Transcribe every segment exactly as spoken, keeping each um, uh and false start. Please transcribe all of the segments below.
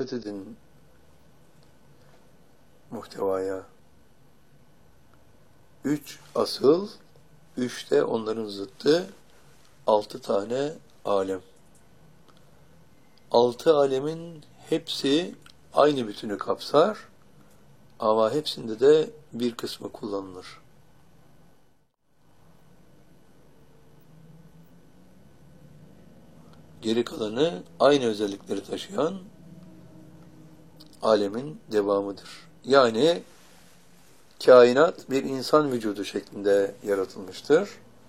dikkat edin muhtevaya. Üç asıl, üç de onların zıttı, altı tane alem. Altı alemin hepsi aynı bütünü kapsar ama hepsinde de bir kısmı kullanılır. Geri kalanı aynı özellikleri taşıyan alemin devamıdır. Yani kainat bir insan vücudu şeklinde yaratılmıştır.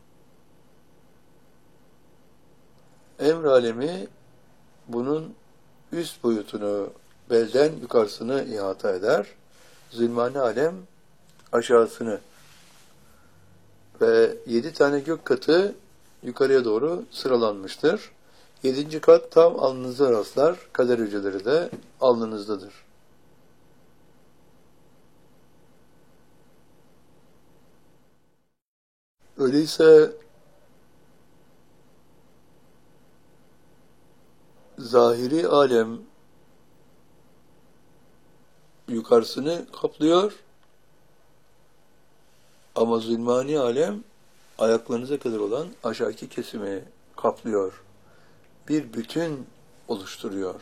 Emr alemi bunun üst boyutunu, belden yukarısını ihata eder. Zulmani alem aşağısını ve yedi tane gök katı yukarıya doğru sıralanmıştır. Yedinci kat tam alnınıza rastlar. Kader hücreleri de alnınızdadır. Öyleyse zahiri alem yukarısını kaplıyor ama zulmani alem ayaklarınıza kadar olan aşağıki kesimi kaplıyor. Bir bütün oluşturuyor.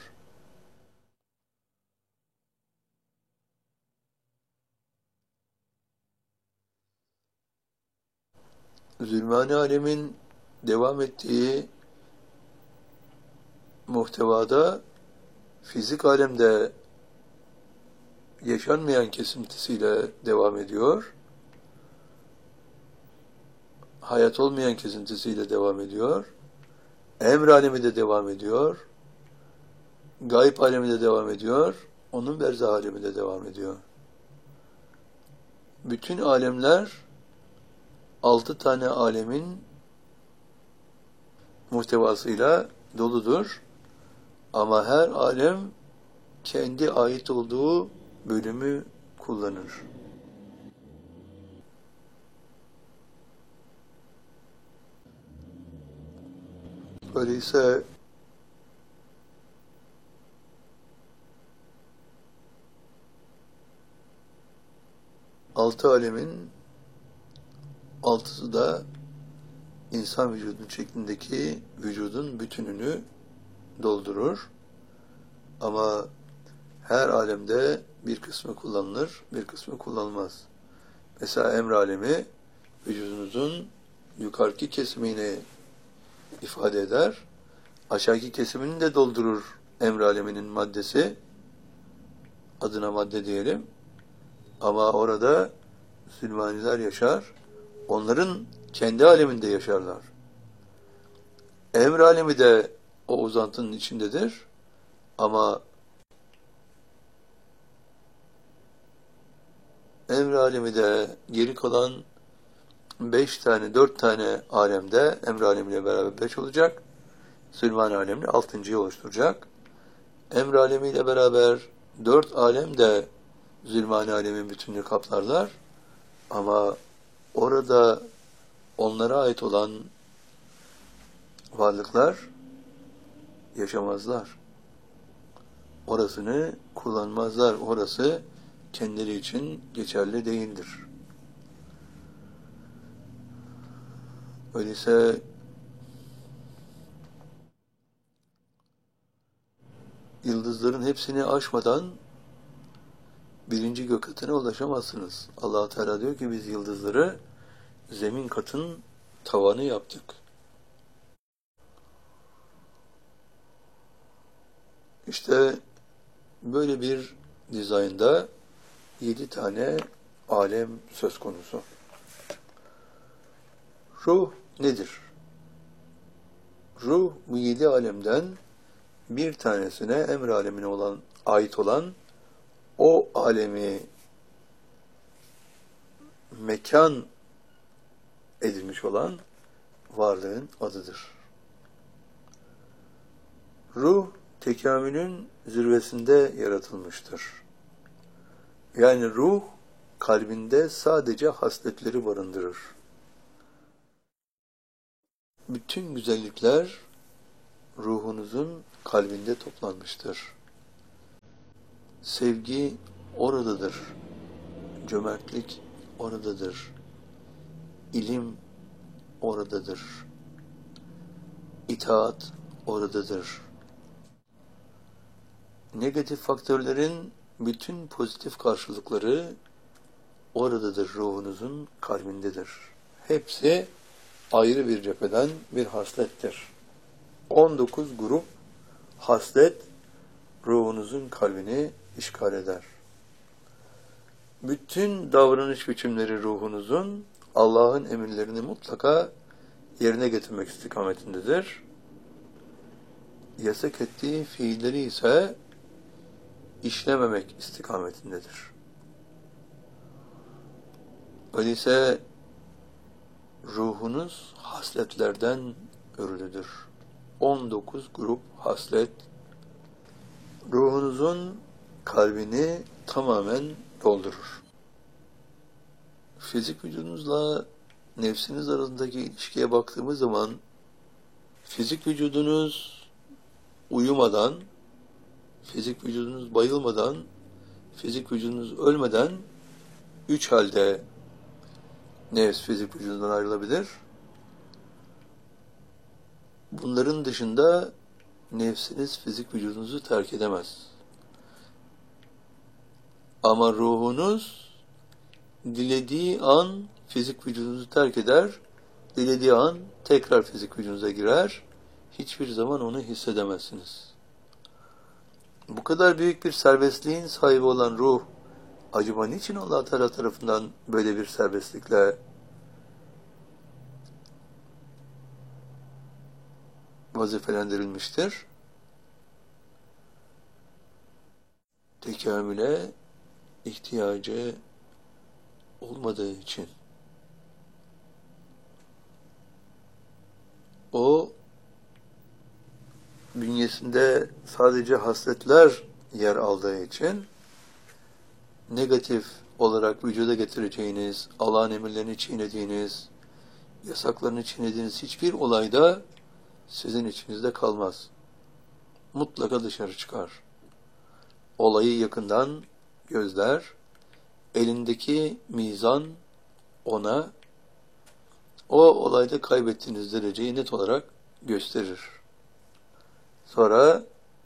Zulmani alemin devam ettiği muhtevada fizik alemde yaşanmayan kesintisiyle devam ediyor. Hayat olmayan kesintisiyle devam ediyor. Emr alemi de devam ediyor. Gayb alemi de devam ediyor. Onun berzah alemi de devam ediyor. Bütün alemler altı tane alemin muhtevasıyla doludur. Ama her alem kendi ait olduğu bölümü kullanır. Öyleyse altı alemin altısı da insan vücudunun şeklindeki vücudun bütününü doldurur. Ama her alemde bir kısmı kullanılır, bir kısmı kullanılmaz. Mesela emr alemi vücudunuzun yukarıki kesimini ifade eder. Aşağıki kesimini de doldurur emr aleminin maddesi. Adına madde diyelim. Ama orada zulmaniler yaşar. Onların kendi aleminde yaşarlar. Emr alemi de o uzantının içindedir. Ama emr alemi de geri kalan beş tane, dört tane alemde emr alemiyle beraber beş olacak. Zulmani alemini altıncıyı oluşturacak. Emr alemiyle beraber dört alem de zulmani alemin bütününü kaplarlar. Ama orada onlara ait olan varlıklar yaşamazlar. Orasını kullanmazlar. Orası kendileri için geçerli değildir. Öyleyse yıldızların hepsini aşmadan birinci gök katına ulaşamazsınız. Allah Teala diyor ki biz yıldızları zemin katın tavanı yaptık. İşte böyle bir dizaynda yedi tane alem söz konusu. Ruh nedir? Ruh bu yedi alemden bir tanesine emr alemine olan ait olan o alemi mekan edilmiş olan varlığın adıdır. Ruh tekamülün zirvesinde yaratılmıştır. Yani ruh kalbinde sadece hasletleri barındırır. Bütün güzellikler ruhunuzun kalbinde toplanmıştır. Sevgi oradadır. Cömertlik oradadır. İlim oradadır. İtaat oradadır. Negatif faktörlerin bütün pozitif karşılıkları oradadır, ruhunuzun kalbindedir. Hepsi ayrı bir cepheden bir haslettir. on dokuz grup haslet ruhunuzun kalbini işgal eder. Bütün davranış biçimleri ruhunuzun Allah'ın emirlerini mutlaka yerine getirmek istikametindedir. Yasak ettiği fiilleri ise işlememek istikametindedir. Öyleyse ruhunuz hasletlerden örülüdür. on dokuz grup haslet ruhunuzun kalbini tamamen doldurur. Fizik vücudunuzla nefsiniz arasındaki ilişkiye baktığımız zaman fizik vücudunuz uyumadan, fizik vücudunuz bayılmadan, fizik vücudunuz ölmeden üç halde nefs fizik vücudundan ayrılabilir. Bunların dışında nefsiniz fizik vücudunuzu terk edemez. Ama ruhunuz dilediği an fizik vücudunuzu terk eder, dilediği an tekrar fizik vücudunuza girer. Hiçbir zaman onu hissedemezsiniz. Bu kadar büyük bir serbestliğin sahibi olan ruh, acaba niçin Allah Teala tarafından böyle bir serbestlikle vazifelendirilmiştir? Tekamüle ihtiyacı olmadığı için. O, bünyesinde sadece hasletler yer aldığı için, negatif olarak vücuda getireceğiniz, Allah'ın emirlerini çiğnediğiniz, yasaklarını çiğnediğiniz hiçbir olayda sizin içinizde kalmaz. Mutlaka dışarı çıkar. Olayı yakından gözler, elindeki mizan ona o olayda kaybettiğiniz dereceyi net olarak gösterir. Sonra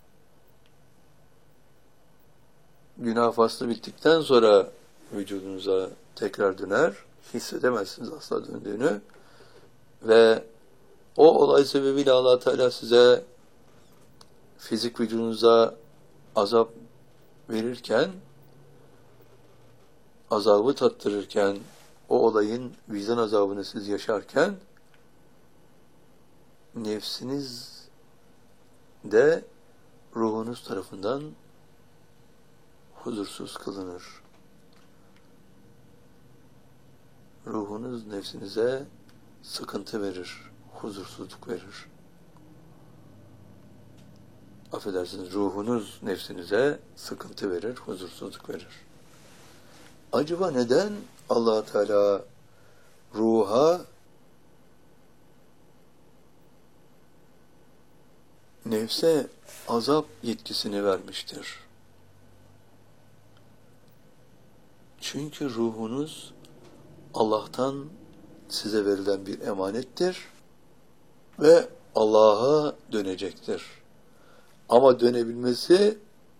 günah faslı bittikten sonra vücudunuza tekrar döner. Hissedemezsiniz asla döndüğünü. Ve o olay sebebiyle Allah Teala size fizik vücudunuza azap verirken, azabı tattırırken, o olayın vicdan azabını siz yaşarken, nefsiniz de ruhunuz tarafından huzursuz kılınır. Ruhunuz nefsinize sıkıntı verir, huzursuzluk verir. Affedersiniz, ruhunuz nefsinize sıkıntı verir, huzursuzluk verir. Acaba neden Allah Teala ruha nefse azap yetkisini vermiştir? Çünkü ruhunuz Allah'tan size verilen bir emanettir ve Allah'a dönecektir. Ama dönebilmesi,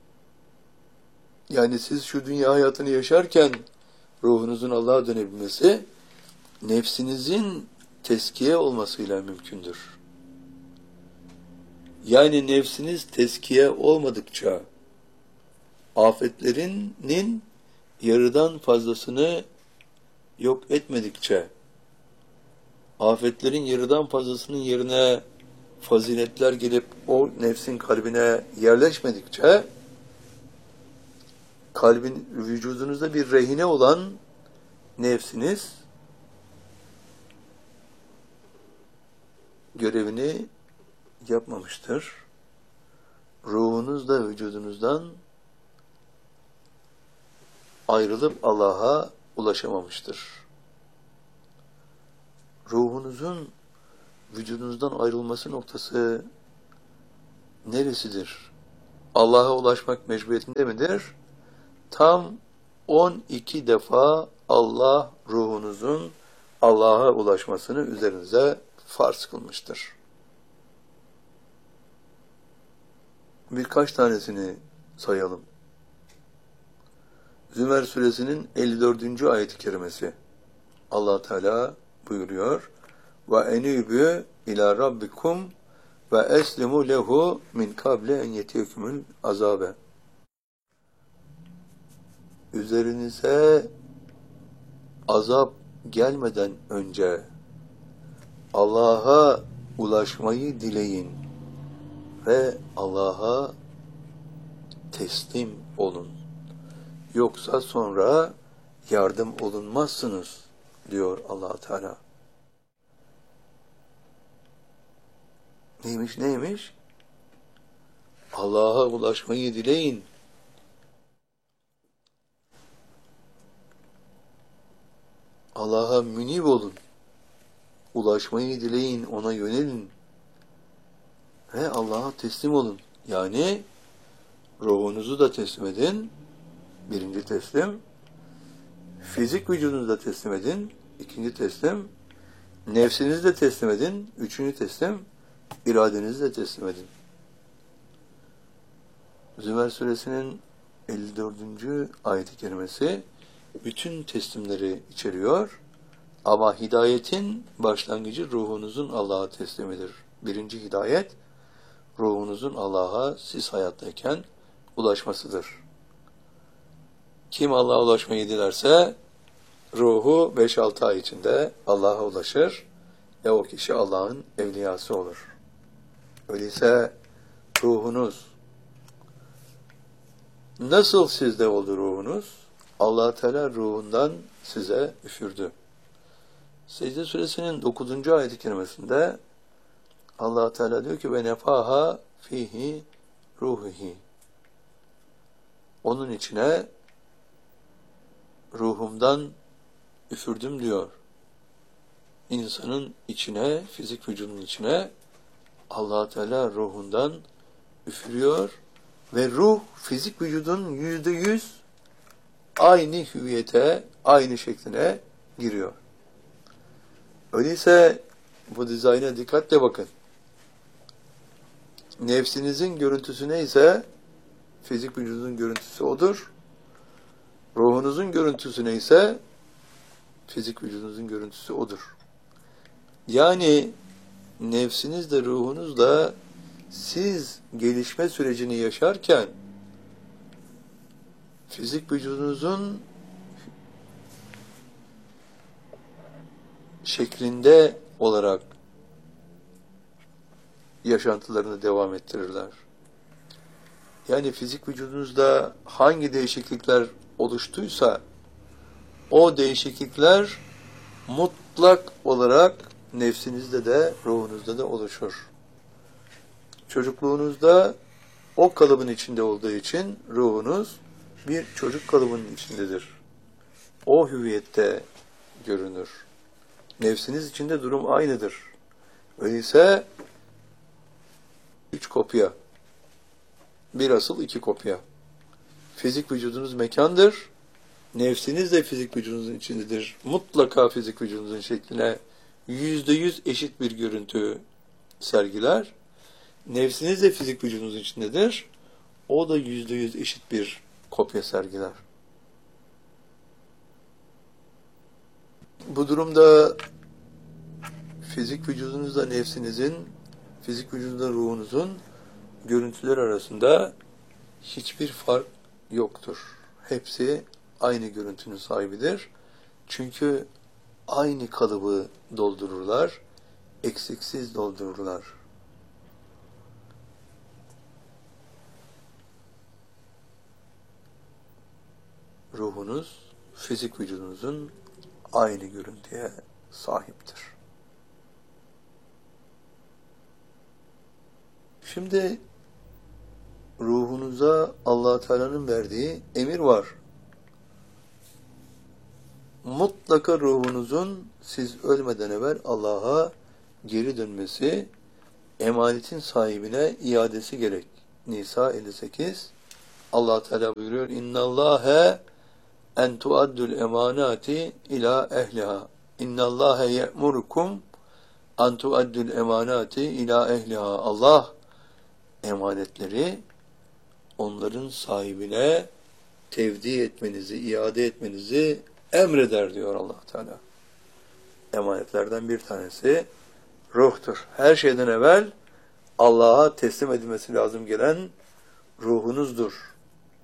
yani siz şu dünya hayatını yaşarken ruhunuzun Allah'a dönebilmesi, nefsinizin teskiye olmasıyla mümkündür. Yani nefsiniz teskiye olmadıkça, afetlerinin yarıdan fazlasını yok etmedikçe, afetlerin yarıdan fazlasının yerine faziletler gelip o nefsin kalbine yerleşmedikçe, kalbin, vücudunuzda bir rehine olan nefsiniz görevini yapmamıştır. Ruhunuz da vücudunuzdan ayrılıp Allah'a ulaşamamıştır. Ruhunuzun vücudunuzdan ayrılması noktası neresidir? Allah'a ulaşmak mecburiyetinde midir? tam on iki defa Allah ruhunuzun Allah'a ulaşmasını üzerinize farz kılmıştır. Birkaç tanesini sayalım. Zümer suresinin elli dördüncü ayet-i kerimesi. Allah Teala buyuruyor: "Ve enibü ila rabbikum ve eslimu lehu min kable en yetiyekumul azabe." Üzerinize azap gelmeden önce Allah'a ulaşmayı dileyin ve Allah'a teslim olun. Yoksa sonra yardım olunmazsınız diyor Allah Teala. Neymiş neymiş? Allah'a ulaşmayı dileyin. Allah'a münib olun. Ulaşmayı dileyin, ona yönelin. Ve Allah'a teslim olun. Yani ruhunuzu da teslim edin. Birinci teslim. Fizik vücudunuzu da teslim edin. İkinci teslim. Nefsinizi de teslim edin. Üçüncü teslim. İradenizi de teslim edin. Zümer suresinin elli dördüncü ayet-i kerimesi bütün teslimleri içeriyor. Ama hidayetin başlangıcı ruhunuzun Allah'a teslimidir. Birinci hidayet, ruhunuzun Allah'a siz hayattayken ulaşmasıdır. Kim Allah'a ulaşmayı dilerse, ruhu beş altı ay içinde Allah'a ulaşır ve o kişi Allah'ın evliyası olur. Öyleyse ruhunuz, nasıl sizde oldu ruhunuz? Allah Teala ruhundan size üfürdü. Secde suresinin dokuzuncu ayet-i kerimesinde Allah Teala diyor ki ve nefaha fihi ruhihi. Onun içine ruhumdan üfürdüm diyor. İnsanın içine, fizik vücudunun içine Allah Teala ruhundan üfürüyor ve ruh fizik vücudun yüzde yüz aynı hüviyete, aynı şekline giriyor. Öyleyse bu dizayna dikkatle bakın. Nefsinizin görüntüsü neyse fizik vücudun görüntüsü odur. Ruhunuzun görüntüsü neyse fizik vücudunuzun görüntüsü odur. Yani nefsiniz de ruhunuz da siz gelişme sürecini yaşarken fizik vücudunuzun şeklinde olarak yaşantılarını devam ettirirler. Yani fizik vücudunuzda hangi değişiklikler oluştuysa o değişiklikler mutlak olarak nefsinizde de ruhunuzda da oluşur. Çocukluğunuzda o kalıbın içinde olduğu için ruhunuz bir çocuk kalıbının içindedir. O hüviyette görünür. Nefsiniz içinde durum aynıdır. Öyleyse üç kopya. Bir asıl iki kopya. Fizik vücudunuz mekandır. Nefsiniz de fizik vücudunuzun içindedir. Mutlaka fizik vücudunuzun şekline yüzde yüz eşit bir görüntü sergiler. Nefsiniz de fizik vücudunuzun içindedir. O da yüzde yüz eşit bir kopya sergiler. Bu durumda fizik vücudunuzda nefsinizin, fizik vücudunda ruhunuzun görüntüler arasında hiçbir fark yoktur. Hepsi aynı görüntünün sahibidir. Çünkü aynı kalıbı doldururlar, eksiksiz doldururlar. Ruhunuz, fizik vücudunuzun aynı görüntüye sahiptir. Şimdi ruhunuza Allah Teala'nın verdiği emir var. Mutlaka ruhunuzun siz ölmeden evvel Allah'a geri dönmesi, emanetin sahibine iadesi gerek. Nisa elli sekiz Allah Teala buyuruyor: İnnallâhe en tuaddul emanati ila ehliha. İnnallâhe ye'murukum en tuaddul emanati ila ehliha. Allah emanetleri onların sahibine tevdi etmenizi, iade etmenizi emreder diyor Allah Teala. Emanetlerden bir tanesi ruhtur. Her şeyden evvel Allah'a teslim edilmesi lazım gelen ruhunuzdur.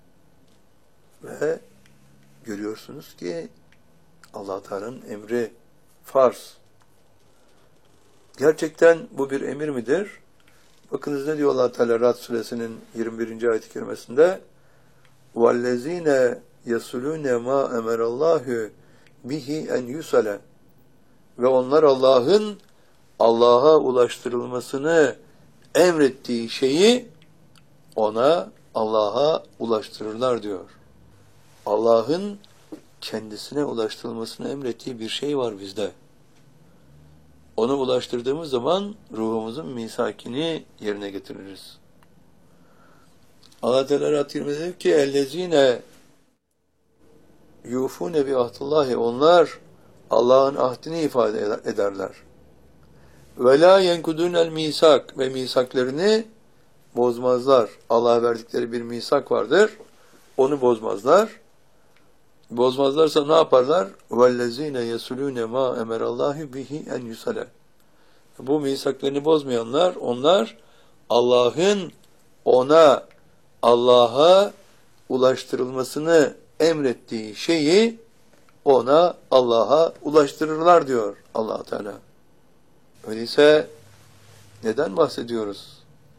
Ve görüyorsunuz ki Allah Teala'nın emri farz. Gerçekten bu bir emir midir? Bakınız ne diyor Allah Teala Ra'd suresinin yirmi birinci ayet-i kerimesinde: وَالَّذ۪ينَ يَسُلُونَ مَا اَمَرَ اللّٰهُ bihi en yusale. Ve onlar Allah'ın Allah'a ulaştırılmasını emrettiği şeyi ona, Allah'a ulaştırırlar diyor. Allah'ın kendisine ulaştırılmasını emrettiği bir şey var bizde. Onu ulaştırdığımız zaman ruhumuzun misakini yerine getiririz. Allah Teala Ra'd diyor ki: "Ellezine yufune bi ahdillahi." Onlar Allah'ın ahdini ifade ederler. Ve la yenkudunel misak, ve misaklarını bozmazlar. Allah'a verdikleri bir misak vardır. Onu bozmazlar. Bozmazlarsa ne yaparlar? Vellezine yesulune ma emerallahi bihi en yusale. Bu misaklarını bozmayanlar, onlar Allah'ın ona, Allah'a ulaştırılmasını emrettiği şeyi ona, Allah'a ulaştırırlar diyor Allah Teala. Öyleyse neden bahsediyoruz?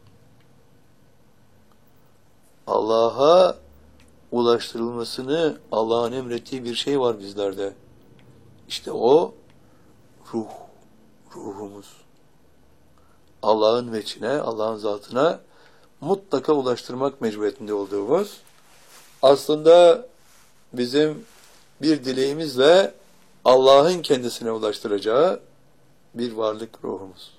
Allah'a ulaştırılmasını Allah'ın emrettiği bir şey var bizlerde. İşte o ruh, ruhumuz. Allah'ın veçine, Allah'ın zatına mutlaka ulaştırmak mecburiyetinde olduğumuz, aslında bizim bir dileğimizle Allah'ın kendisine ulaştıracağı bir varlık ruhumuz.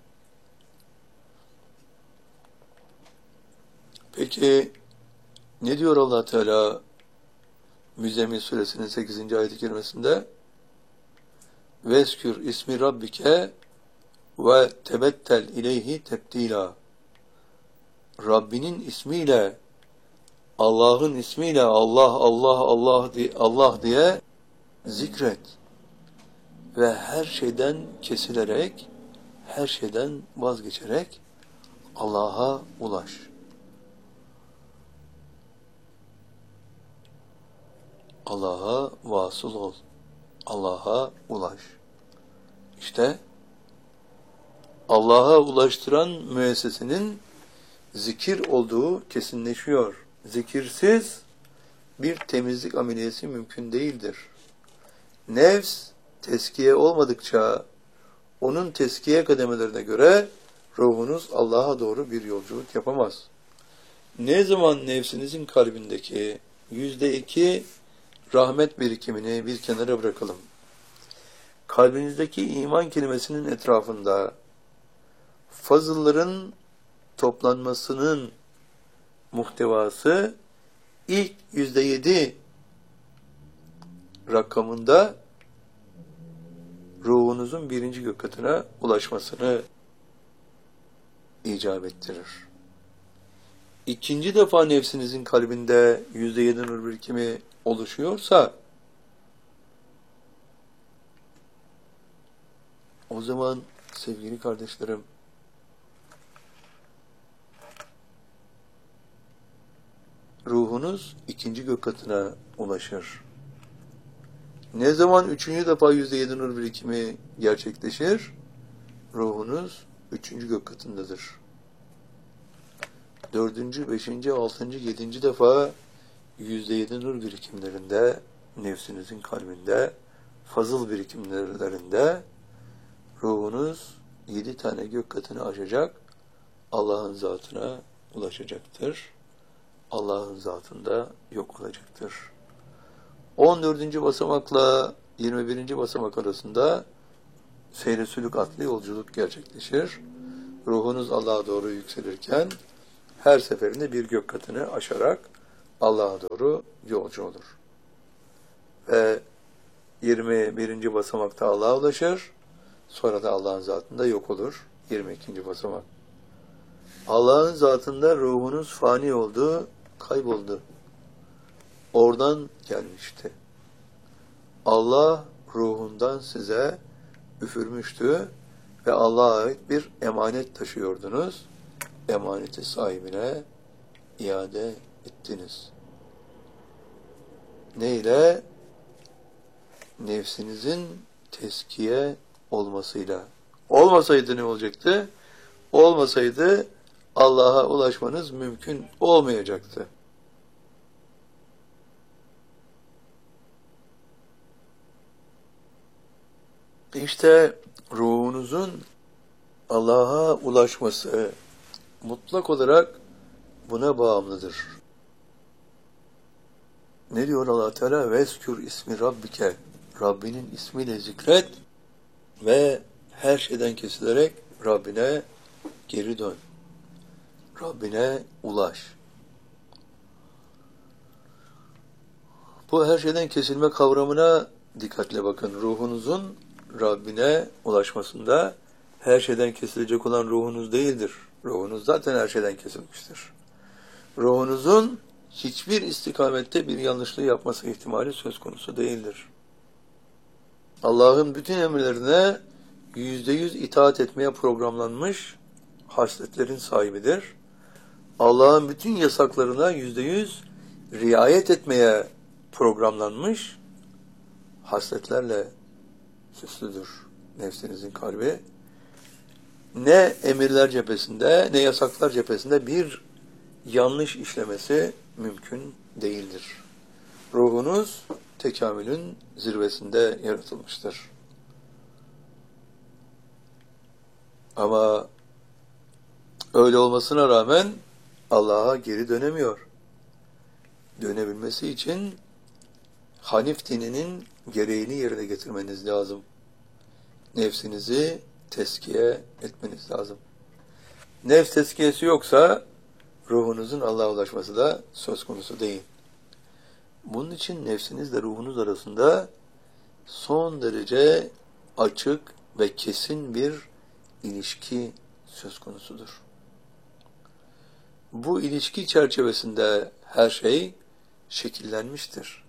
Peki ne diyor Allah Teala Müzzemmil suresinin sekizinci ayet-i kerimesinde? Veskür ismi rabbike ve tebettel ileyhi tebdila. Rabbinin ismiyle, Allah'ın ismiyle Allah, Allah, Allah diye, Allah diye zikret. Ve her şeyden kesilerek, her şeyden vazgeçerek Allah'a ulaş. Allah'a vasıl ol. Allah'a ulaş. İşte Allah'a ulaştıran müessesenin zikir olduğu kesinleşiyor. Zikirsiz bir temizlik ameliyesi mümkün değildir. Nefs teskiye olmadıkça, onun teskiye kademelerine göre ruhunuz Allah'a doğru bir yolculuk yapamaz. Ne zaman nefsinizin kalbindeki yüzde iki rahmet birikimini bir kenara bırakalım, kalbinizdeki iman kelimesinin etrafında fazılların toplanmasının muhtevası ilk yüzde yedi rakamında ruhunuzun birinci gök katına ulaşmasını icap ettirir. İkinci defa nefsinizin kalbinde yüzde yedi nur birikimi oluşuyorsa, o zaman sevgili kardeşlerim, ruhunuz ikinci gök katına ulaşır. Ne zaman üçüncü defa yüzde yedi nur birikimi gerçekleşir? Ruhunuz üçüncü gök katındadır. Dördüncü, beşinci, altıncı, yedinci defa yüzde yedi nur birikimlerinde, nefsinizin kalbinde, fazıl birikimlerinde ruhunuz yedi tane gök katını aşacak, Allah'ın zatına ulaşacaktır. Allah'ın zatında yok olacaktır. on dördüncü basamakla yirmi birinci basamak arasında seyr-i sülük adlı yolculuk gerçekleşir. Ruhunuz Allah'a doğru yükselirken her seferinde bir gök katını aşarak Allah'a doğru yolcu olur. Ve yirmi birinci basamakta Allah'a ulaşır. Sonra da Allah'ın zatında yok olur. yirmi ikinci basamak. Allah'ın zatında ruhunuz fani oldu, kayboldu. Oradan gelmişti. Allah ruhundan size üfürmüştü ve Allah'a ait bir emanet taşıyordunuz. Emaneti sahibine iade ettiniz. Neyle? Nefsinizin teskiye olmasıyla. Olmasaydı ne olacaktı? Olmasaydı Allah'a ulaşmanız mümkün olmayacaktı. İşte ruhunuzun Allah'a ulaşması mutlak olarak buna bağımlıdır. Ne diyor Allah Teala? Veskür ismi Rabbike. Rabbinin ismiyle zikret ve her şeyden kesilerek Rabbine geri dön. Rabbine ulaş. Bu her şeyden kesilme kavramına dikkatle bakın. Ruhunuzun Rabbine ulaşmasında her şeyden kesilecek olan ruhunuz değildir. Ruhunuz zaten her şeyden kesilmiştir. Ruhunuzun hiçbir istikamette bir yanlışlığı yapması ihtimali söz konusu değildir. Allah'ın bütün emirlerine yüzde yüz itaat etmeye programlanmış hasletlerin sahibidir. Allah'ın bütün yasaklarına yüzde yüz riayet etmeye programlanmış hasletlerle süslüdür nefsinizin kalbi. Ne emirler cephesinde ne yasaklar cephesinde bir yanlış işlemesi mümkün değildir. Ruhunuz tekamülün zirvesinde yaratılmıştır. Ama öyle olmasına rağmen Allah'a geri dönemiyor. Dönebilmesi için Hanif dininin gereğini yerine getirmeniz lazım. Nefsinizi teskiye etmeniz lazım. Nefs teskiyesi yoksa ruhunuzun Allah'a ulaşması da söz konusu değil. Bunun için nefsinizle ruhunuz arasında son derece açık ve kesin bir ilişki söz konusudur. Bu ilişki çerçevesinde her şey şekillenmiştir.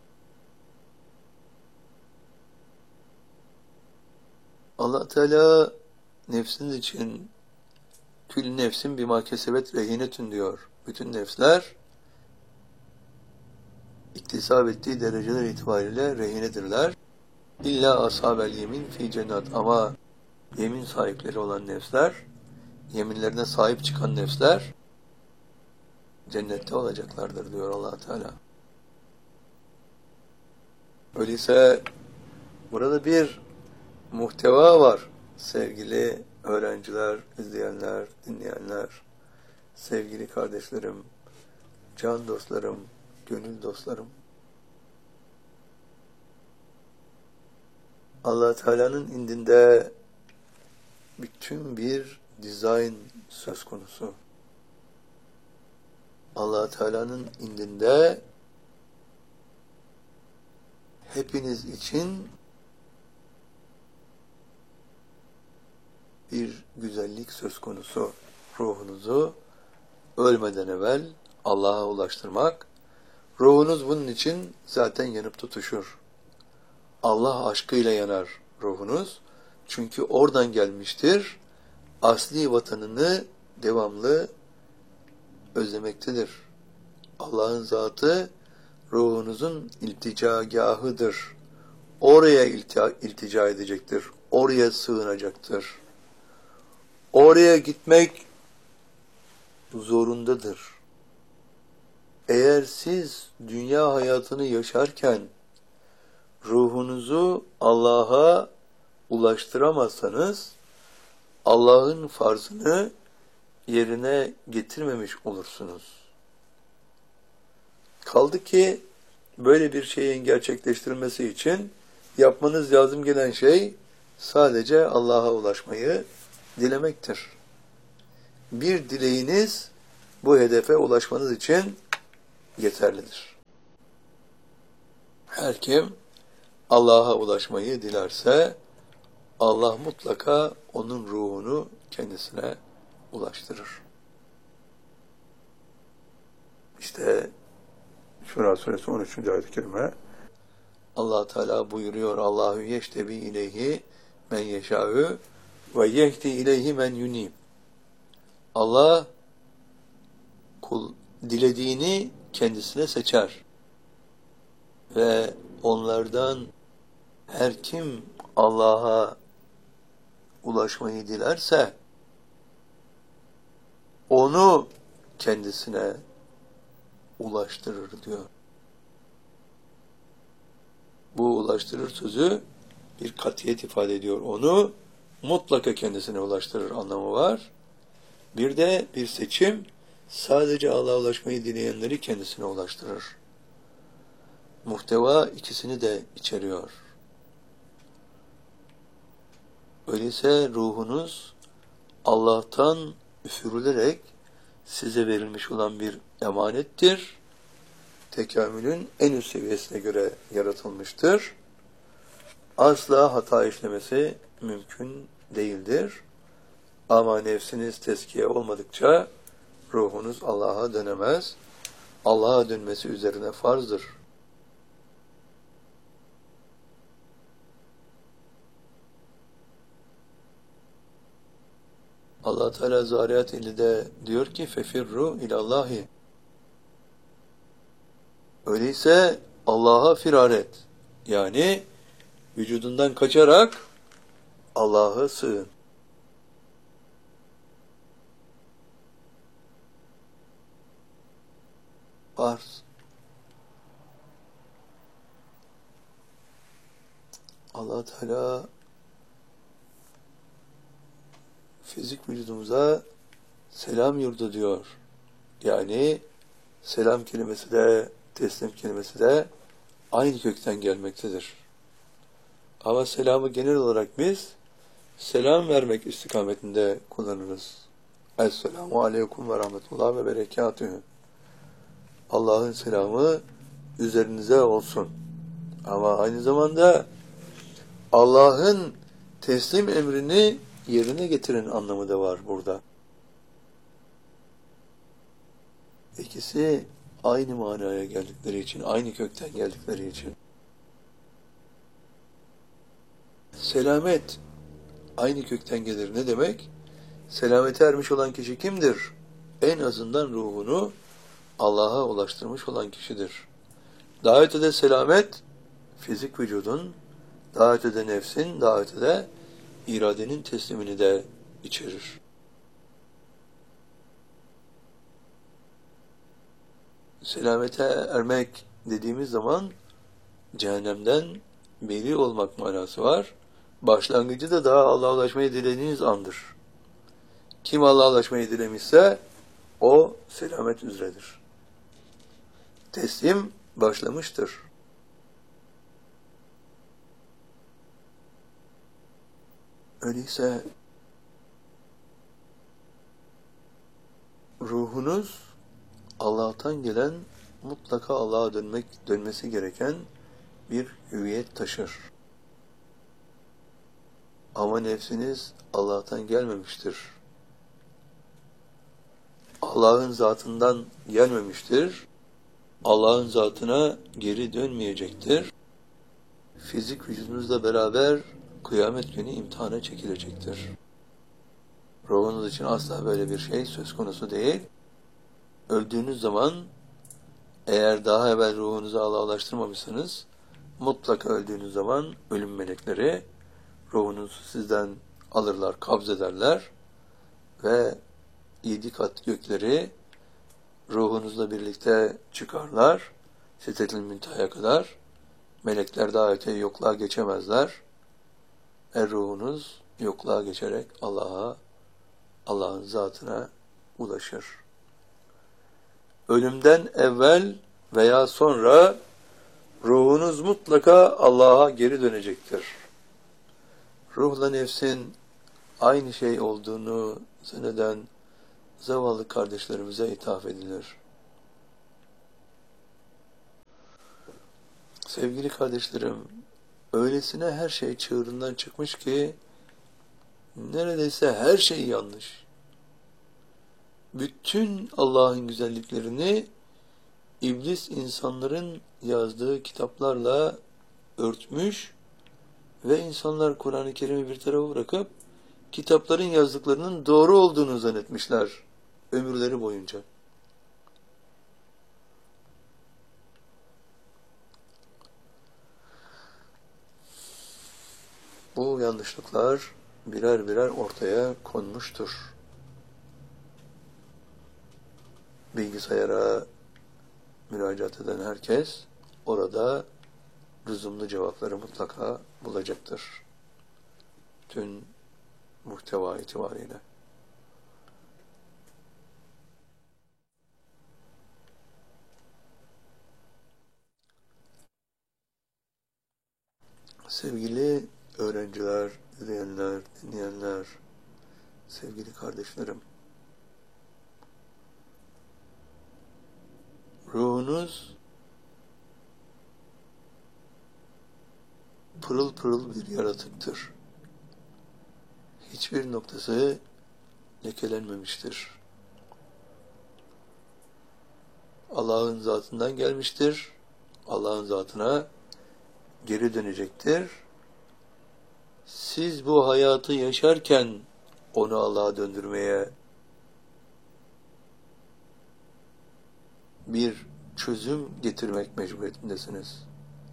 Allah Teala nefsiniz için kül nefsin bima kesebet rehinetün diyor. Bütün nefsler iktisap ettiği dereceler itibariyle rehinedirler. İlla ashabel yemin fi cennet, ama yemin sahipleri olan nefsler, yeminlerine sahip çıkan nefsler cennette olacaklardır diyor Allah Teala. Öyleyse burada bir muhteva var sevgili öğrenciler, izleyenler, dinleyenler, sevgili kardeşlerim, can dostlarım, gönül dostlarım. Allah Teala'nın indinde bütün bir dizayn söz konusu. Allah Teala'nın indinde hepiniz için bir güzellik söz konusu. Ruhunuzu ölmeden evvel Allah'a ulaştırmak. Ruhunuz bunun için zaten yanıp tutuşur. Allah aşkıyla yanar ruhunuz. Çünkü oradan gelmiştir. Asli vatanını devamlı özlemektedir. Allah'ın zatı ruhunuzun ilticagahıdır. Oraya iltica, iltica edecektir. Oraya sığınacaktır. Oraya gitmek zorundadır. Eğer siz dünya hayatını yaşarken ruhunuzu Allah'a ulaştıramazsanız Allah'ın farzını yerine getirmemiş olursunuz. Kaldı ki böyle bir şeyin gerçekleştirilmesi için yapmanız lazım gelen şey sadece Allah'a ulaşmayı dilemektir. Bir dileğiniz bu hedefe ulaşmanız için yeterlidir. Her kim Allah'a ulaşmayı dilerse Allah mutlaka onun ruhunu kendisine ulaştırır. İşte Şura suresi on üçüncü ayet-i kerime Allah Teala buyuruyor: Allahu yeştebi ileyhi men yeşâ'ü ve yehdi ileyhi men yunîb. Allah kul dilediğini kendisine seçer ve onlardan her kim Allah'a ulaşmayı dilerse onu kendisine ulaştırır diyor. Bu ulaştırır sözü bir katiyet ifade ediyor. Onu mutlaka kendisine ulaştırır anlamı var. Bir de bir seçim, sadece Allah'a ulaşmayı dileyenleri kendisine ulaştırır. Muhteva ikisini de içeriyor. Öyleyse ruhunuz Allah'tan üfürülerek size verilmiş olan bir emanettir. Tekamülün en üst seviyesine göre yaratılmıştır. Asla hata işlemesi mümkün değildir. Ama nefsiniz tezkiye olmadıkça ruhunuz Allah'a dönemez. Allah'a dönmesi üzerine farzdır. Allah Teala Zariyat elli'de diyor ki fefirru ilallahi. Öyleyse Allah'a firar et. Yani vücudundan kaçarak Allah'a sığın. Farz. Allah Teala fizik vücudumuza selam yurdu diyor. Yani selam kelimesi de teslim kelimesi de aynı kökten gelmektedir. Ama selamı genel olarak biz selam vermek istikametinde kullanırız. Esselamu aleyküm ve rahmetullah ve berekatühü. Allah'ın selamı üzerinize olsun. Ama aynı zamanda Allah'ın teslim emrini yerine getirin anlamı da var burada. İkisi aynı manaya geldikleri için, aynı kökten geldikleri için. Selamet aynı kökten gelir. Ne demek? Selamete ermiş olan kişi kimdir? En azından ruhunu Allah'a ulaştırmış olan kişidir. Daha ötede selamet, fizik vücudun, daha ötede nefsin, daha ötede iradenin teslimini de içerir. Selamete ermek dediğimiz zaman cehennemden beri olmak manası var. Başlangıcı da daha Allah'a ulaşmayı dilediğiniz andır. Kim Allah'a ulaşmayı dilemişse o selamet üzeredir. Teslim başlamıştır. Öyleyse ruhunuz Allah'tan gelen, mutlaka Allah'a dönmek dönmesi gereken bir hüviyet taşır. Ama nefsiniz Allah'tan gelmemiştir. Allah'ın zatından gelmemiştir. Allah'ın zatına geri dönmeyecektir. Fizik vücudunuzla beraber kıyamet günü imtihana çekilecektir. Ruhunuz için asla böyle bir şey söz konusu değil. Öldüğünüz zaman eğer daha evvel ruhunuzu Allah'a ulaştırmamışsanız mutlaka öldüğünüz zaman ölüm melekleri ruhunuzu sizden alırlar, kabz ederler ve yedi kat gökleri ruhunuzla birlikte çıkarlar. Sidretil Münteha'ya kadar. Melekler daha öteye yokluğa geçemezler. Er ruhunuz yokluğa geçerek Allah'a, Allah'ın zatına ulaşır. Ölümden evvel veya sonra ruhunuz mutlaka Allah'a geri dönecektir. Ruhla nefsin aynı şey olduğunu zanneden zavallı kardeşlerimize ithaf edilir. Sevgili kardeşlerim, öylesine her şey çığırından çıkmış ki neredeyse her şey yanlış. Bütün Allah'ın güzelliklerini İblis insanların yazdığı kitaplarla örtmüş ve insanlar Kur'an-ı Kerim'i bir tarafa bırakıp kitapların yazdıklarının doğru olduğunu zannetmişler ömürleri boyunca. Bu yanlışlıklar birer birer ortaya konmuştur. Bilgisayara müracaat eden herkes orada lüzumlu cevapları mutlaka bulacaktır. Tüm muhteva itibariyle. Sevgili öğrenciler, izleyenler, dinleyenler, sevgili kardeşlerim, ruhunuz pırıl pırıl bir yaratıktır. Hiçbir noktası lekelenmemiştir. Allah'ın zatından gelmiştir. Allah'ın zatına geri dönecektir. Siz bu hayatı yaşarken onu Allah'a döndürmeye bir çözüm getirmek mecburiyetindesiniz.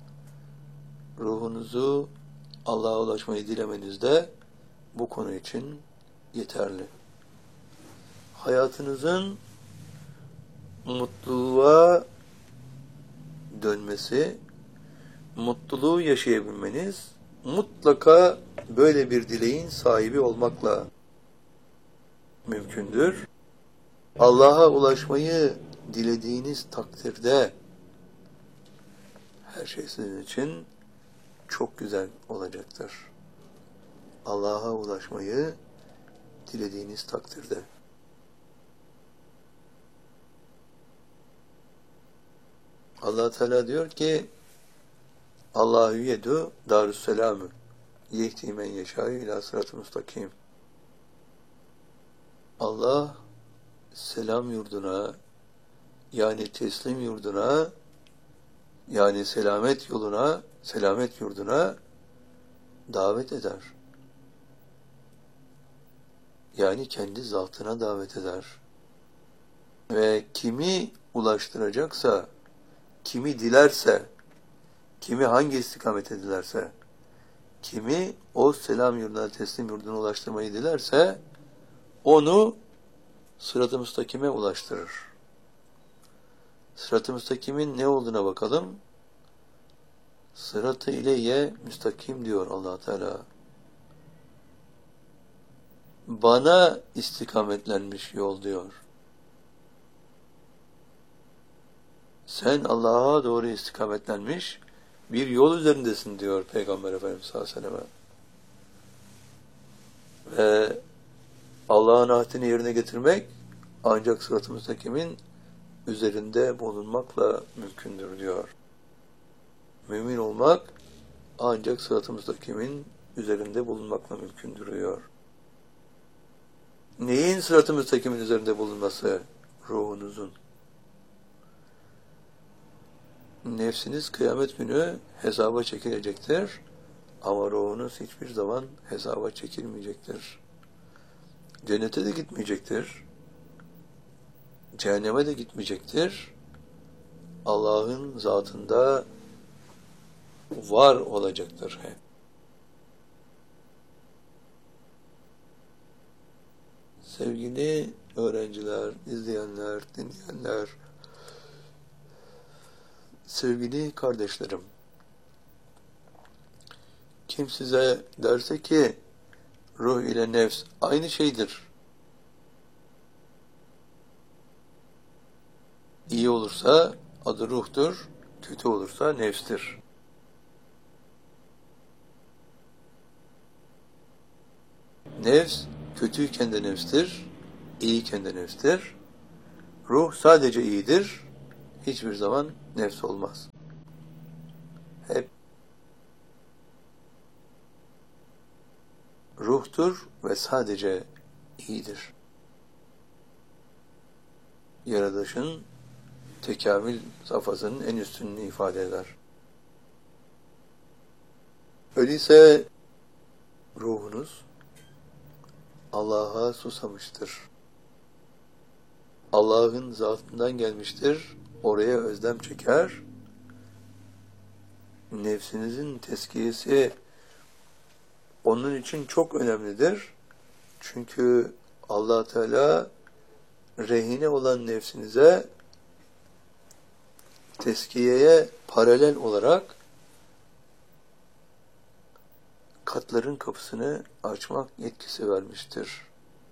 Ruhunuzu Allah'a ulaşmayı dilemeniz de bu konu için yeterli. Hayatınızın mutluluğa dönmesi, mutluluğu yaşayabilmeniz mutlaka böyle bir dileğin sahibi olmakla mümkündür. Allah'a ulaşmayı dilediğiniz takdirde her şey sizin için çok güzel olacaktır. Allah'a ulaşmayı dilediğiniz takdirde. Allah Teala diyor ki Allahu yedu darüsselamü yehdi men yeşâ'u ilâ sırat-ı müstakim. Allah selam yurduna, yani teslim yurduna, yani selamet yoluna, selamet yurduna davet eder. Yani kendi zatına davet eder. Ve kimi ulaştıracaksa, kimi dilerse, kimi hangi istikamete dilerse, kimi o selam yurduna, teslim yurduna ulaştırmayı dilerse, onu sırat-ı müstakime ulaştırır. Sırat-ı müstakimin ne olduğuna bakalım. Sırat-ı ileyye müstakim diyor Allah Teala. Bana istikametlenmiş yol diyor. Sen Allah'a doğru istikametlenmiş bir yol üzerindesin diyor Peygamber Efendimiz sallallahu aleyhi ve sellem. Ve Allah'ın ahdini yerine getirmek ancak sırat-ı müstakimin üzerinde bulunmakla mümkündür diyor. Mümin olmak ancak sırat-ı müstakimin üzerinde bulunmakla mümkündür diyor. Neyin sırat-ı müstakimin üzerinde bulunması? Ruhunuzun. Nefsiniz kıyamet günü hesaba çekilecektir ama ruhunuz hiçbir zaman hesaba çekilmeyecektir. Cennete de gitmeyecektir. Cehenneme de gitmeyecektir. Allah'ın zatında var olacaktır hep. Sevgili öğrenciler, izleyenler, dinleyenler, sevgili kardeşlerim, kim size derse ki ruh ile nefs aynı şeydir, İyi olursa adı ruhtur, kötü olursa nefstir. Nefs kötüyken de nefstir, iyiyken de nefstir. Ruh sadece iyidir, hiçbir zaman nefs olmaz. hep ruhtur ve sadece iyidir. Yaratılışın tekamül safhasının en üstününü ifade eder. Öyleyse ruhunuz Allah'a susamıştır. Allah'ın zatından gelmiştir. Oraya özlem çeker. Nefsinizin tezkiyesi onun için çok önemlidir. Çünkü Allah Teala rehine olan nefsinize tezkiyeye paralel olarak katların kapısını açmak yetkisi vermiştir.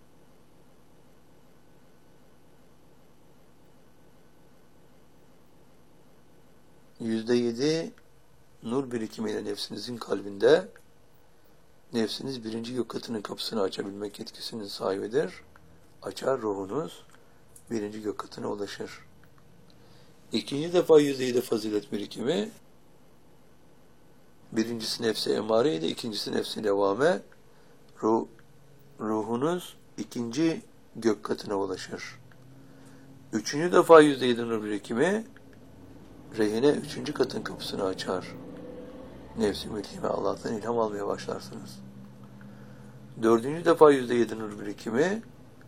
Yüzde yedi nur birikimiyle nefsinizin kalbinde nefsiniz birinci gök katının kapısını açabilmek yetkisinin sahibidir. Açar ruhunuz birinci gök katına ulaşır. İkinci defa yüzde yedi fazilet birikimi birincisi nefse emareydi, ikincisi nefsi levame. Ruh, ruhunuz ikinci gök katına ulaşır. Üçüncü defa yüzde yedi nur birikimi rehine üçüncü katın kapısını açar. Nefsi mülhime Allah'tan ilham almaya başlarsınız. Dördüncü defa yüzde yedi nur birikimi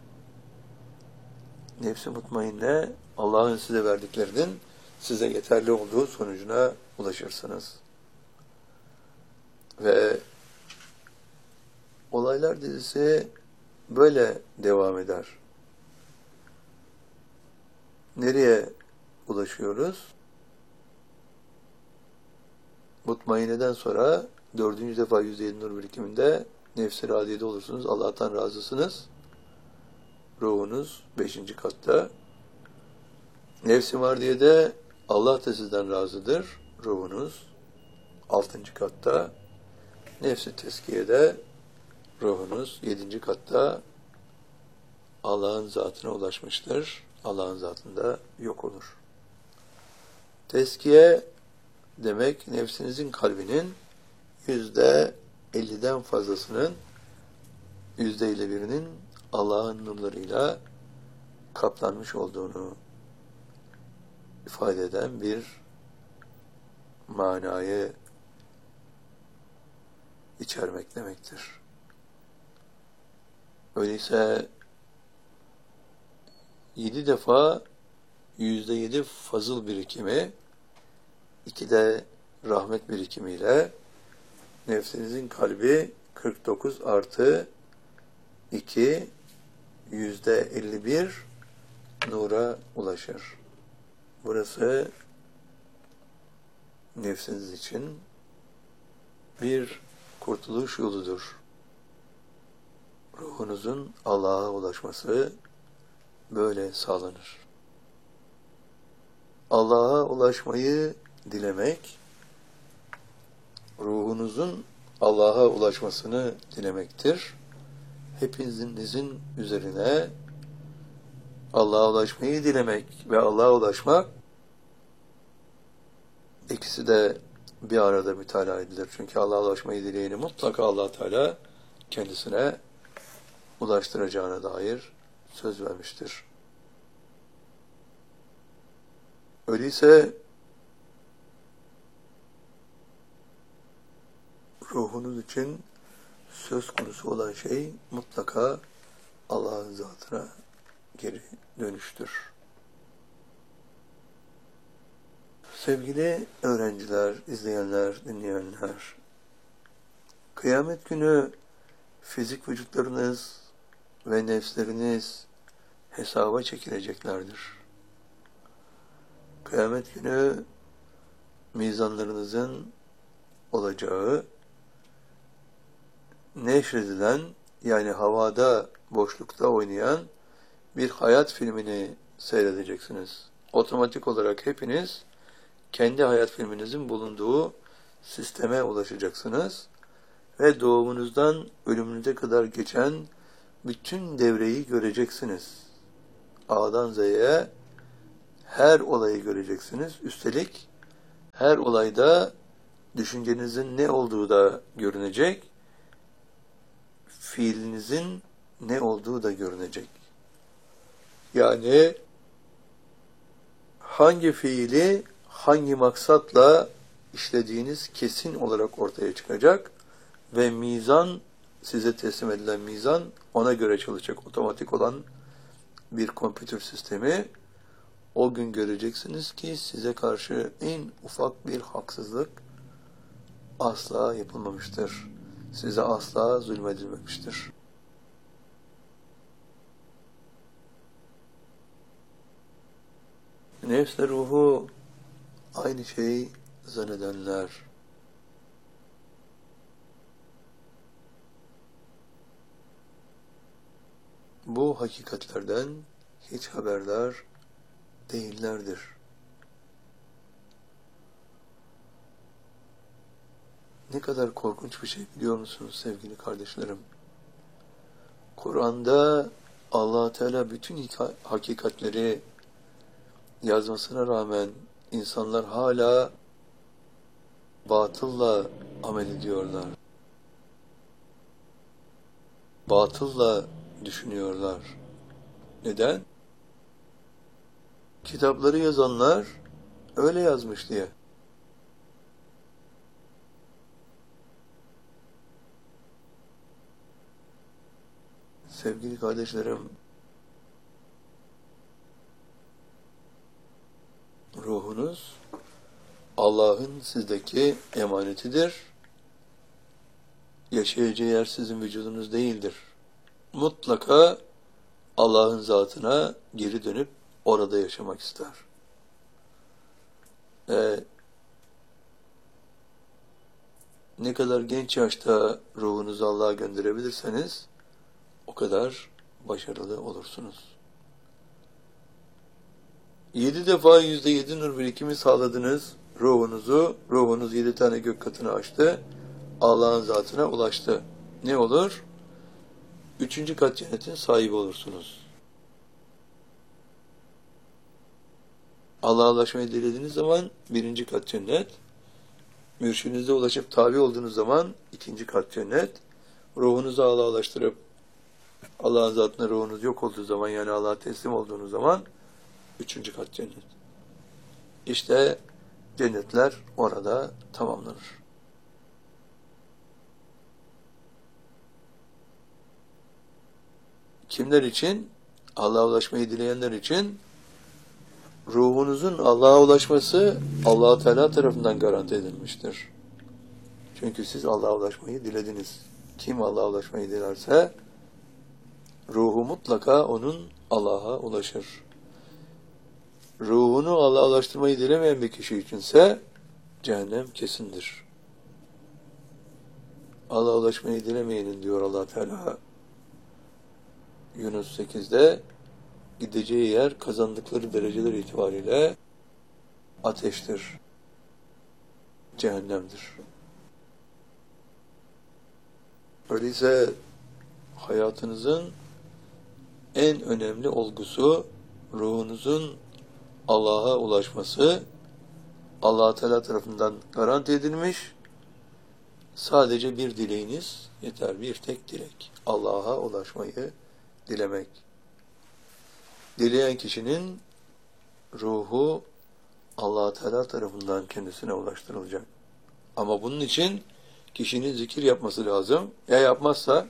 nefsi mutmainne Allah'ın size verdiklerinin size yeterli olduğu sonucuna ulaşırsınız. Ve olaylar dizisi böyle devam eder. Nereye ulaşıyoruz? Mutmaineden sonra dördüncü defa yüzde yedi nur birikiminde nefs-i radiyede olursunuz. Allah'tan razısınız. Ruhunuz beşinci katta. Nefs-i mardiyede Allah da sizden razıdır. Ruhunuz altıncı katta. Nefs-i tezkiyede ruhunuz yedinci katta Allah'ın zatına ulaşmıştır. Allah'ın zatında yok olur. Tezkiye demek nefsinizin kalbinin yüzde elliden fazlasının yüzde elli birinin Allah'ın nurlarıyla kaplanmış olduğunu ifade eden bir manayı içermek demektir. Öyleyse yedi defa yüzde yedi fazıl birikimi, iki de rahmet birikimiyle nefsinizin kalbi kırk dokuz artı iki yüzde elli bir nura ulaşır. Burası nefsiniz için bir kurtuluş yoludur. Ruhunuzun Allah'a ulaşması böyle sağlanır. Allah'a ulaşmayı dilemek, ruhunuzun Allah'a ulaşmasını dilemektir. Hepinizin üzerine Allah'a ulaşmayı dilemek ve Allah'a ulaşmak ikisi de bir arada mütalaa edilir. Çünkü Allah'a ulaşmayı dileyeni mutlaka Allah Teala kendisine ulaştıracağına dair söz vermiştir. Öyleyse ruhunuz için söz konusu olan şey mutlaka Allah'ın zatına geri dönüştür. Sevgili öğrenciler, izleyenler, dinleyenler, kıyamet günü fizik vücutlarınız ve nefsleriniz hesaba çekileceklerdir. Kıyamet günü mizanlarınızın olacağı, neşredilen, yani havada, boşlukta oynayan bir hayat filmini seyredeceksiniz. Otomatik olarak hepiniz kendi hayat filminizin bulunduğu sisteme ulaşacaksınız ve doğumunuzdan ölümünüze kadar geçen bütün devreyi göreceksiniz. A'dan Z'ye her olayı göreceksiniz. Üstelik her olayda düşüncenizin ne olduğu da görünecek, fiilinizin ne olduğu da görünecek. Yani hangi fiili hangi maksatla işlediğiniz kesin olarak ortaya çıkacak ve mizan, size teslim edilen mizan ona göre çalışacak otomatik olan bir kompütür sistemi. O gün göreceksiniz ki size karşı en ufak bir haksızlık asla yapılmamıştır. Size asla zulmedilmemiştir. Nefsle ruhu aynı şeyi zannedenler, bu hakikatlerden hiç haberdar değillerdir. Ne kadar korkunç bir şey biliyor musunuz sevgili kardeşlerim? Kur'an'da Allah Teala bütün hakikatleri yazmasına rağmen insanlar hala batılla amel ediyorlar. Batılla düşünüyorlar. Neden? Kitapları yazanlar öyle yazmış diye. Sevgili kardeşlerim, ruhunuz Allah'ın sizdeki emanetidir. Yaşayacağı yer sizin vücudunuz değildir. Mutlaka Allah'ın zatına geri dönüp orada yaşamak ister. Ee, ne kadar genç yaşta ruhunuzu Allah'a gönderebilirseniz o kadar başarılı olursunuz. Yedi defa yüzde yedi nur birikimi sağladınız ruhunuzu. Ruhunuz yedi tane gök katını açtı. Allah'ın zatına ulaştı. Ne olur? Üçüncü kat cennetin sahibi olursunuz. Allah'a ulaşmayı dilediğiniz zaman birinci kat cennet. Mürşidinize ulaşıp tabi olduğunuz zaman ikinci kat cennet. Ruhunuzu Allah'a ulaştırıp Allah'ın zatına ruhunuz yok olduğu zaman, yani Allah'a teslim olduğunuz zaman üçüncü kat cennet. İşte cennetler orada tamamlanır. Kimler için? Allah'a ulaşmayı dileyenler için. Ruhunuzun Allah'a ulaşması Allah Teala tarafından garanti edilmiştir. Çünkü siz Allah'a ulaşmayı dilediniz. Kim Allah'a ulaşmayı dilerse ruhu mutlaka onun Allah'a ulaşır. Ruhunu Allah'a ulaştırmayı dilemeyen bir kişi içinse cehennem kesindir. Allah'a ulaşmayı dilemeyenin diyor Allah Teala Yunus sekizde, gideceği yer kazandıkları dereceler itibariyle ateştir, cehennemdir. Öyleyse hayatınızın en önemli olgusu ruhunuzun Allah'a ulaşması, Allah Teala tarafından garanti edilmiş. Sadece bir dileğiniz yeter, bir tek dilek. Allah'a ulaşmayı dilemek. Dileyen kişinin ruhu Allah Teala tarafından kendisine ulaştırılacak. Ama bunun için kişinin zikir yapması lazım. Ya yapmazsa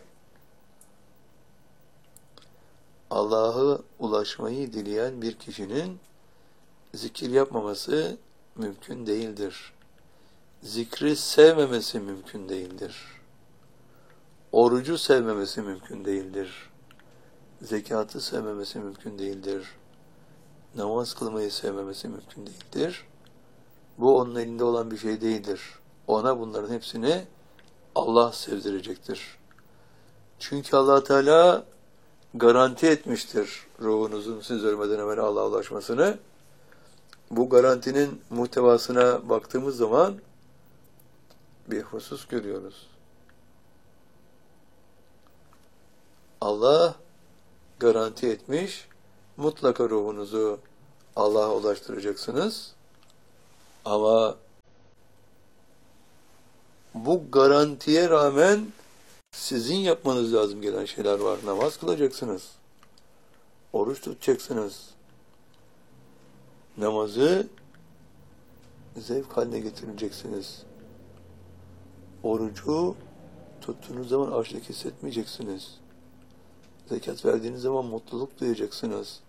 Allah'a ulaşmayı dileyen bir kişinin zikir yapmaması mümkün değildir. Zikri sevmemesi mümkün değildir. Orucu sevmemesi mümkün değildir. Zekatı sevmemesi mümkün değildir. Namaz kılmayı sevmemesi mümkün değildir. Bu onun elinde olan bir şey değildir. Ona bunların hepsini Allah sevdirecektir. Çünkü Allah Teala garanti etmiştir ruhunuzun siz ölmeden evvel Allah'a ulaşmasını. Bu garantinin muhtevasına baktığımız zaman bir husus görüyoruz. Allah garanti etmiş, mutlaka ruhunuzu Allah'a ulaştıracaksınız. Ama bu garantiye rağmen sizin yapmanız lazım gelen şeyler var. Namaz kılacaksınız. Oruç tutacaksınız. Namazı zevk haline getireceksiniz. Orucu tuttuğunuz zaman açlık hissetmeyeceksiniz. Zekat verdiğiniz zaman mutluluk duyacaksınız.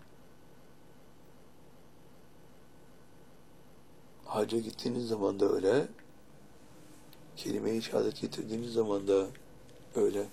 Hacca gittiğiniz zaman da öyle. Kelime-i şehadet getirdiğiniz zaman da öyle.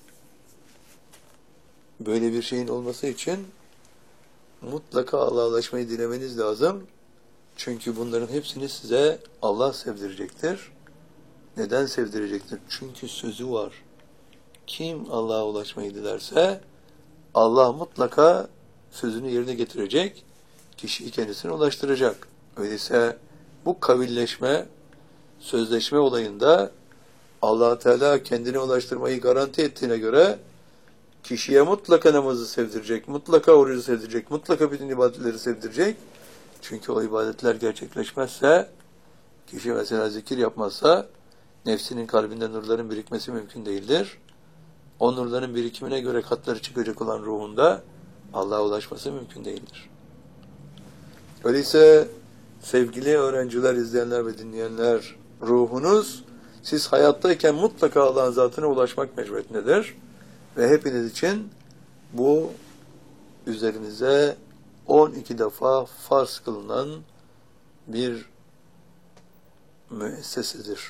Böyle bir şeyin olması için mutlaka Allah'a ulaşmayı dilemeniz lazım. Çünkü bunların hepsini size Allah sevdirecektir. Neden sevdirecektir? Çünkü sözü var. Kim Allah'a ulaşmayı dilerse Allah mutlaka sözünü yerine getirecek, kişiyi kendisine ulaştıracak. Öyleyse bu kavilleşme, sözleşme olayında Allah Teala kendine ulaştırmayı garanti ettiğine göre kişiye mutlaka namazı sevdirecek, mutlaka orucu sevdirecek, mutlaka bütün ibadetleri sevdirecek. Çünkü o ibadetler gerçekleşmezse, kişi mesela zikir yapmazsa, nefsinin kalbinde nurların birikmesi mümkün değildir. O nurların birikimine göre katları çıkacak olan ruhunda Allah'a ulaşması mümkün değildir. Öyleyse sevgili öğrenciler, izleyenler ve dinleyenler, ruhunuz siz hayattayken mutlaka Allah'ın zatına ulaşmak mecburiyetindedir. Ve hepiniz için bu üzerinize on iki defa farz kılınan bir müessesedir.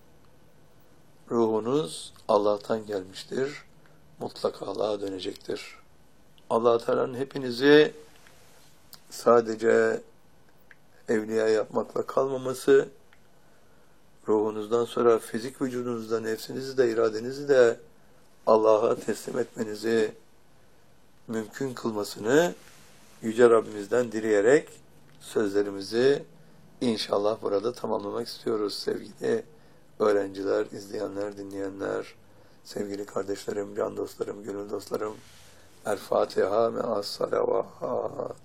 Ruhunuz Allah'tan gelmiştir. Mutlaka Allah'a dönecektir. Allah Teala'nın hepinizi sadece evliya yapmakla kalmaması, ruhunuzdan sonra fizik vücudunuzda nefsinizi de iradenizi de Allah'a teslim etmenizi mümkün kılmasını Yüce Rabbimizden dileyerek sözlerimizi inşallah burada tamamlamak istiyoruz sevgili öğrenciler, izleyenler, dinleyenler, sevgili kardeşlerim, can dostlarım, gönül dostlarım. El Fatiha me'as salavat.